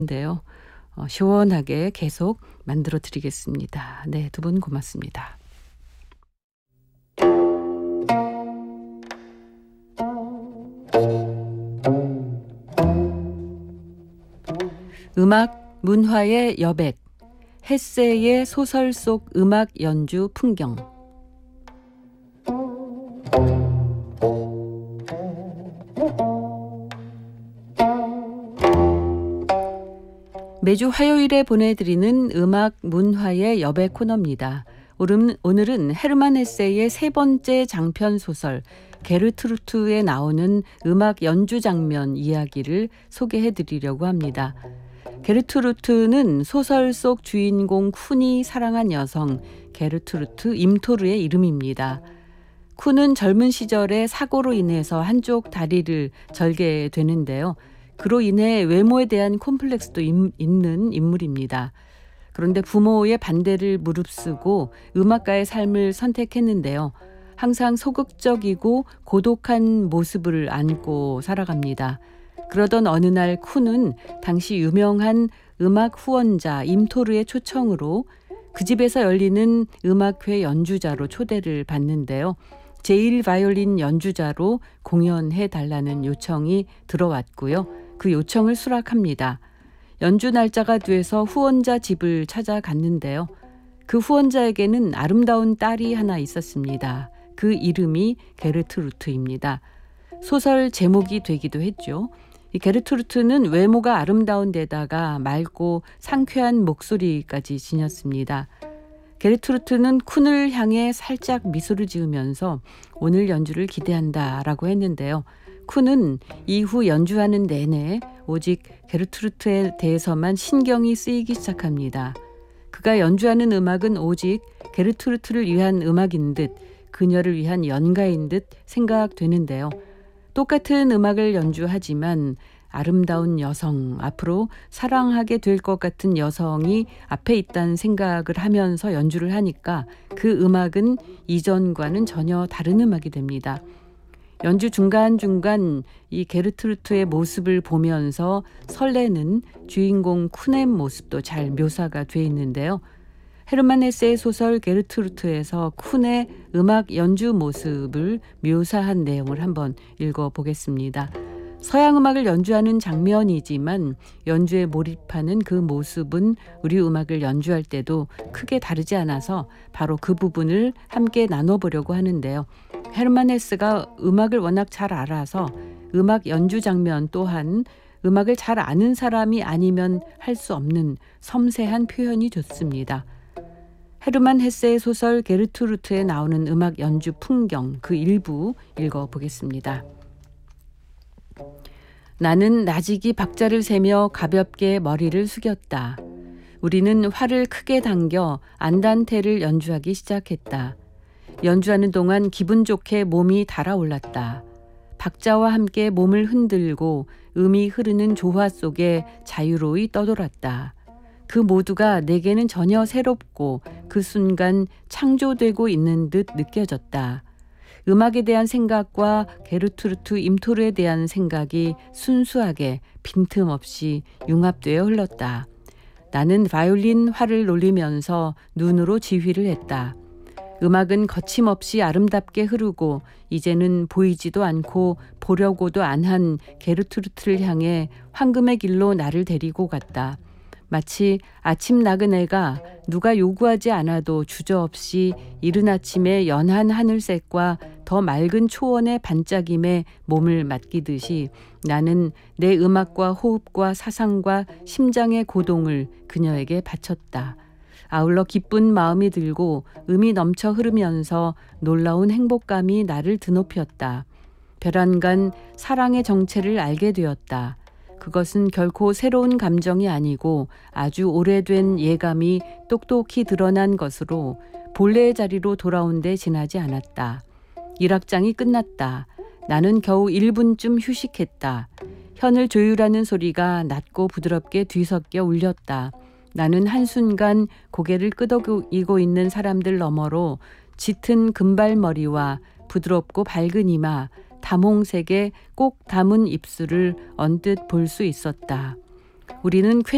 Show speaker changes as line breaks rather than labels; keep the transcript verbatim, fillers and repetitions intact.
인데요. 어 시원하게 계속 만들어 드리겠습니다. 네, 두 분 고맙습니다. 음악 문화의 여백, 헤세의 소설 속 음악 연주 풍경. 매주 화요일에 보내드리는 음악 문화의 여백 코너입니다. 오늘은 헤르만 헤세의 세 번째 장편 소설 게르트루트에 나오는 음악 연주 장면 이야기를 소개해드리려고 합니다. 게르트루트는 소설 속 주인공 쿤이 사랑한 여성 게르트루트 임토르의 이름입니다. 쿤은 젊은 시절에 사고로 인해서 한쪽 다리를 절게 되는데요. 그로 인해 외모에 대한 콤플렉스도 있는 인물입니다. 그런데 부모의 반대를 무릅쓰고 음악가의 삶을 선택했는데요. 항상 소극적이고 고독한 모습을 안고 살아갑니다. 그러던 어느 날 쿤은 당시 유명한 음악 후원자 임토르의 초청으로 그 집에서 열리는 음악회 연주자로 초대를 받는데요. 제일 바이올린 연주자로 공연해 달라는 요청이 들어왔고요. 그 요청을 수락합니다. 연주 날짜가 돼서 후원자 집을 찾아갔는데요. 그 후원자에게는 아름다운 딸이 하나 있었습니다. 그 이름이 게르트루트입니다. 소설 제목이 되기도 했죠. 이 게르트루트는 외모가 아름다운 데다가 맑고 상쾌한 목소리까지 지녔습니다. 게르트루트는 쿤을 향해 살짝 미소를 지으면서 오늘 연주를 기대한다라고 했는데요. 쿤은 이후 연주하는 내내 오직 게르트루트에 대해서만 신경이 쓰이기 시작합니다. 그가 연주하는 음악은 오직 게르트루트를 위한 음악인 듯 그녀를 위한 연가인 듯 생각되는데요. 똑같은 음악을 연주하지만 아름다운 여성, 앞으로 사랑하게 될 것 같은 여성이 앞에 있다는 생각을 하면서 연주를 하니까 그 음악은 이전과는 전혀 다른 음악이 됩니다. 연주 중간중간 이 게르트루트의 모습을 보면서 설레는 주인공 쿤의 모습도 잘 묘사가 돼 있는데요. 헤르만 헤세의 소설 게르트루트에서 쿤의 음악 연주 모습을 묘사한 내용을 한번 읽어보겠습니다. 서양 음악을 연주하는 장면이지만 연주에 몰입하는 그 모습은 우리 음악을 연주할 때도 크게 다르지 않아서 바로 그 부분을 함께 나눠보려고 하는데요. 헤르만 헤세가 음악을 워낙 잘 알아서 음악 연주 장면 또한 음악을 잘 아는 사람이 아니면 할 수 없는 섬세한 표현이 좋습니다. 헤르만 헤세의 소설 게르트루트에 나오는 음악 연주 풍경 그 일부 읽어보겠습니다. 나는 나직이 박자를 세며 가볍게 머리를 숙였다. 우리는 활을 크게 당겨 안단테를 연주하기 시작했다. 연주하는 동안 기분 좋게 몸이 달아올랐다. 박자와 함께 몸을 흔들고 음이 흐르는 조화 속에 자유로이 떠돌았다. 그 모두가 내게는 전혀 새롭고 그 순간 창조되고 있는 듯 느껴졌다. 음악에 대한 생각과 게르트루트 임토르에 대한 생각이 순수하게 빈틈없이 융합되어 흘렀다. 나는 바이올린 활을 놀리면서 눈으로 지휘를 했다. 음악은 거침없이 아름답게 흐르고 이제는 보이지도 않고 보려고도 안 한 게르트루트를 향해 황금의 길로 나를 데리고 갔다. 마치 아침 나그네가 누가 요구하지 않아도 주저없이 이른 아침의 연한 하늘색과 더 맑은 초원의 반짝임에 몸을 맡기듯이 나는 내 음악과 호흡과 사상과 심장의 고동을 그녀에게 바쳤다. 아울러 기쁜 마음이 들고 음이 넘쳐 흐르면서 놀라운 행복감이 나를 드높였다. 별안간 사랑의 정체를 알게 되었다. 그것은 결코 새로운 감정이 아니고 아주 오래된 예감이 똑똑히 드러난 것으로 본래의 자리로 돌아온 데 지나지 않았다. 일 악장이 끝났다. 나는 겨우 일 분쯤 휴식했다. 현을 조율하는 소리가 낮고 부드럽게 뒤섞여 울렸다. 나는 한순간 고개를 끄덕이고 있는 사람들 너머로 짙은 금발머리와 부드럽고 밝은 이마, 담홍색의 꼭 담은 입술을 언뜻 볼 수 있었다. 우리는